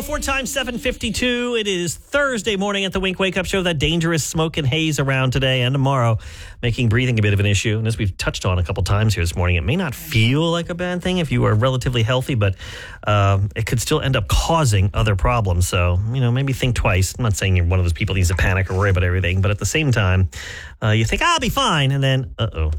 104 times 752. It is Thursday morning at the Wink Wake Up Show. That dangerous smoke and haze around today and tomorrow, making breathing a bit of an issue. And as we've touched on a couple times here this morning, it may not feel like a bad thing if you are relatively healthy, but it could still end up causing other problems. So, maybe think twice. I'm not saying you're one of those people that needs to panic or worry about everything, but at the same time, you think, I'll be fine. And then,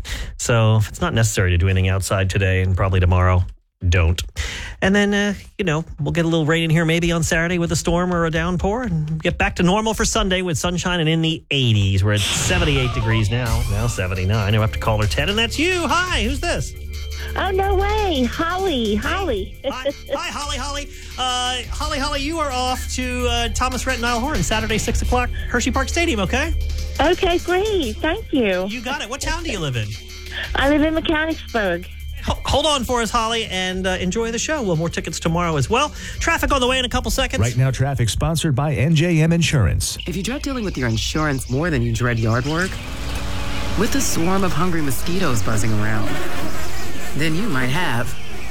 So if it's not necessary to do anything outside today and probably tomorrow, don't. And then, we'll get a little rain in here maybe on Saturday with a storm or a downpour and get back to normal for Sunday with sunshine and in the 80s. We're at 78 degrees now 79. I have to call her 10, and that's you. Hi, who's this? Oh, no way. Holly. Hi, Holly. Holly, you are off to Thomas Rhett and Niall Horan Saturday, 6 o'clock, Hershey Park Stadium, okay? Okay, great. Thank you. You got it. What town do you live in? I live in Mechanicsburg. Hold on for us, Holly, and enjoy the show. We'll have more tickets tomorrow as well. Traffic on the way in a couple seconds. Right now, traffic sponsored by NJM Insurance. If you dread dealing with your insurance more than you dread yard work, with a swarm of hungry mosquitoes buzzing around, then you might have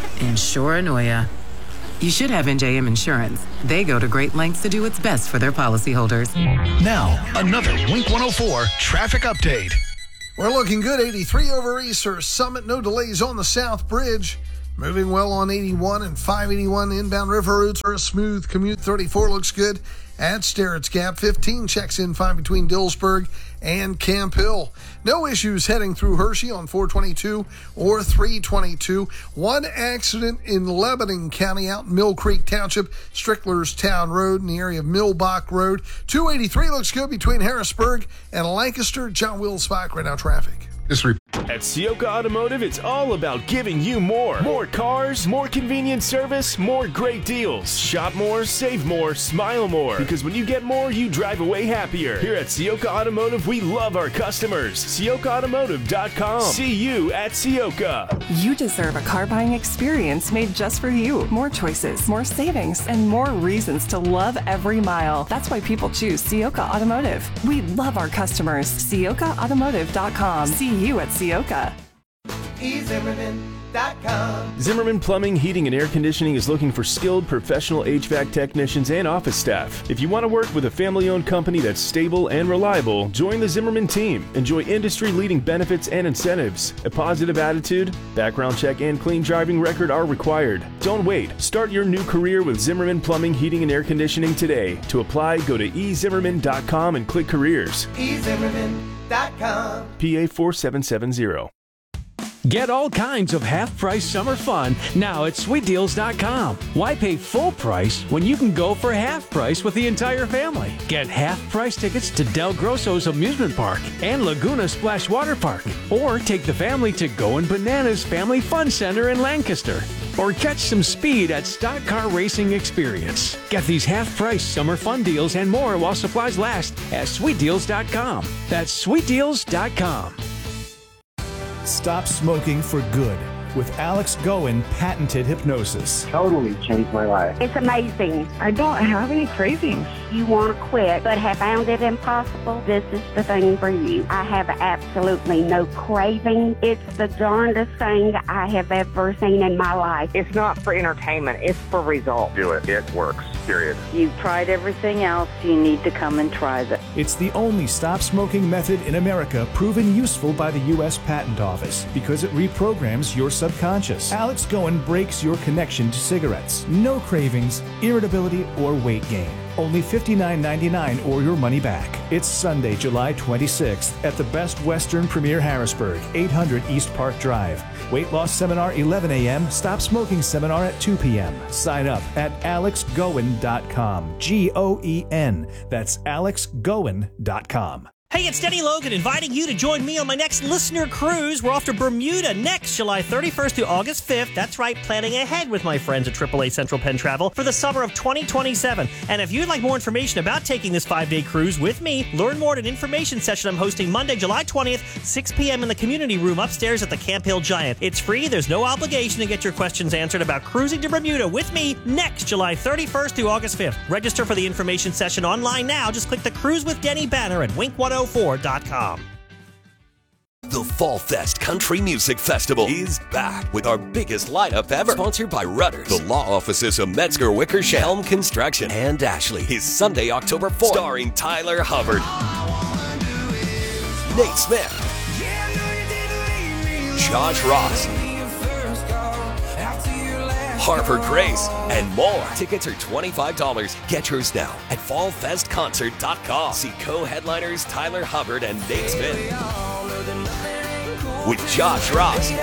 Insuranoia. You should have NJM Insurance. They go to great lengths to do what's best for their policyholders. Now, another Wink 104 traffic update. We're looking good. 83 over Easter Summit. No delays on the South Bridge. Moving well on 81 and 581 inbound river routes are a smooth commute. 34 looks good at Sterrett's Gap. 15 checks in fine between Dillsburg and Camp Hill. No issues heading through Hershey on 422 or 322. One accident in Lebanon County out in Mill Creek Township, Stricklerstown Road in the area of Millbach Road. 283 looks good between Harrisburg and Lancaster. John Wills Spike right now traffic. At Ciocca Automotive, it's all about giving you more. More cars, more convenient service, more great deals. Shop more, save more, smile more. Because when you get more, you drive away happier. Here at Ciocca Automotive, we love our customers. CioccaAutomotive.com. See you at Ciocca. You deserve a car buying experience made just for you. More choices, more savings, and more reasons to love every mile. That's why people choose Ciocca Automotive. We love our customers. CioccaAutomotive.com. See you at Ciocca. Zimmerman Plumbing, Heating, and Air Conditioning is looking for skilled professional HVAC technicians and office staff. If you want to work with a family-owned company that's stable and reliable, join the Zimmerman team. Enjoy industry-leading benefits and incentives. A positive attitude, background check, and clean driving record are required. Don't wait. Start your new career with Zimmerman Plumbing, Heating, and Air Conditioning today. To apply, go to ezimmerman.com and click Careers. ezimmerman.com. PA 4770. Get all kinds of half-price summer fun now at SweetDeals.com. Why pay full price when you can go for half price with the entire family? Get half-price tickets to Del Grosso's Amusement Park and Laguna Splash Water Park. Or take the family to Goin' Bananas Family Fun Center in Lancaster. Or catch some speed at Stock Car Racing Experience. Get these half-price summer fun deals and more while supplies last at SweetDeals.com. That's SweetDeals.com. Stop smoking for good with Alex Goen patented hypnosis. Totally changed my life. It's amazing. I don't have any cravings. You want to quit, but have found it impossible? This is the thing for you. I have absolutely no craving. It's the darndest thing I have ever seen in my life. It's not for entertainment. It's for results. Do it. It works. Period. You've tried everything else. You need to come and try this. It's the only stop smoking method in America proven useful by the U.S. Patent Office because it reprograms your subconscious. Alex Goen breaks your connection to cigarettes. No cravings, irritability, or weight gain. Only $59.99 or your money back. It's Sunday, July 26th at the Best Western Premier Harrisburg, 800 East Park Drive. Weight loss seminar 11 a.m. Stop smoking seminar at 2 p.m. Sign up at alexgoen.com. Goen. That's alexgoen.com. Hey, it's Denny Logan inviting you to join me on my next listener cruise. We're off to Bermuda next July 31st to August 5th. That's right, planning ahead with my friends at AAA Central Penn Travel for the summer of 2027. And if you'd like more information about taking this 5-day cruise with me, learn more at an information session I'm hosting Monday, July 20th, 6 p.m. in the community room upstairs at the Camp Hill Giant. It's free. There's no obligation to get your questions answered about cruising to Bermuda with me next July 31st to August 5th. Register for the information session online now. Just click the Cruise with Denny banner at wink104.com. The Fall Fest Country Music Festival is back with our biggest lineup ever. Sponsored by Rudders, the law offices of Metzger Wickersham, Helm Construction, and Ashley. Is Sunday, October 4th. Starring Tyler Hubbard, Nate Smith, Josh Ross, Harper Grace, and more. Tickets are $25. Get yours now at fallfestconcert.com. See co-headliners Tyler Hubbard and Nate Smith with Josh Ross,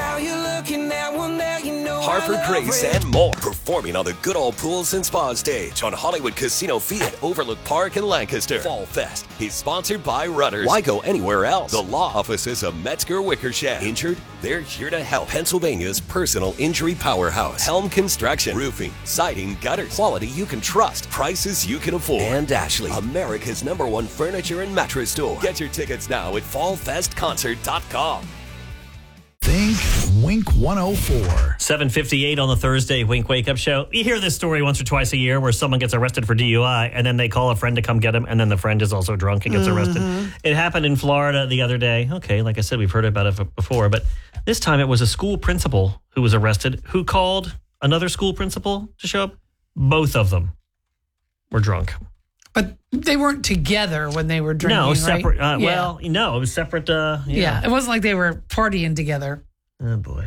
Harper Grace, and more. Performing on the Good Old Pools and Spa stage on Hollywood Casino Field at Overlook Park in Lancaster. Fall Fest is sponsored by Rudders. Why go anywhere else? The law offices of Metzger Wickersham. Injured? They're here to help. Pennsylvania's personal injury powerhouse. Helm Construction. Roofing, siding, gutters. Quality you can trust. Prices you can afford. And Ashley, America's #1 furniture and mattress store. Get your tickets now at fallfestconcert.com. Think Wink 104. 7:58 on the Thursday Wink Wake Up Show. You hear this story once or twice a year where someone gets arrested for DUI and then they call a friend to come get him and then the friend is also drunk and gets arrested. It happened in Florida the other day. Okay, like I said, we've heard about it before, but this time it was a school principal who was arrested who called another school principal to show up. Both of them were drunk. But they weren't together when they were drinking, No, separate. right? Well, no, it was separate. Yeah, it wasn't like they were partying together. Oh, boy.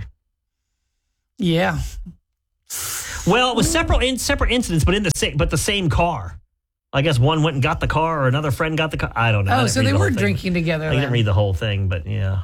Yeah. Well, it was separate incidents, but the same car. I guess one went and got the car, or another friend got the car. I don't know. Oh, so they were drinking together. I didn't read the whole thing, but yeah.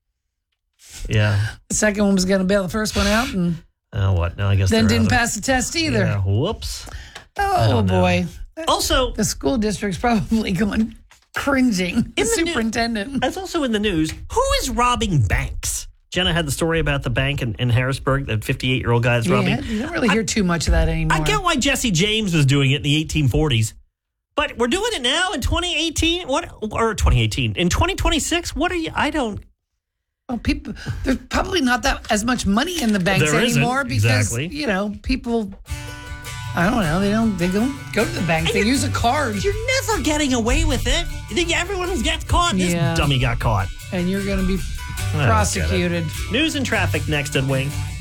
The second one was going to bail the first one out, and what? No, I guess then didn't pass the test either. Yeah, whoops. Oh boy. Also, the school district's probably going cringing. The superintendent. That's also in the news. Who is robbing banks? Jenna had the story about the bank in Harrisburg, that 58-year-old guy that's robbing. You don't really hear too much of that anymore. I get why Jesse James was doing it in the 1840s, but we're doing it now in 2018. Or 2018 in 2026? What are you? I don't. Well, people, there's probably not that as much money in the banks anymore because people. I don't know. They don't go to the bank. They use a card. You're never getting away with it. You think everyone gets caught? This dummy got caught. And you're going to be prosecuted. News and traffic next at Wing.